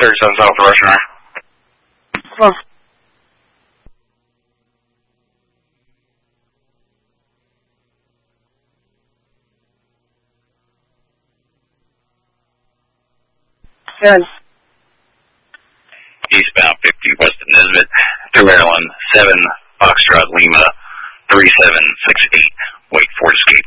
37 South for Russian Hour. Come on. Good. Eastbound 50 west of Nesbitt, through Maryland, 7 Foxtrot Lima 3768. Wait for escape.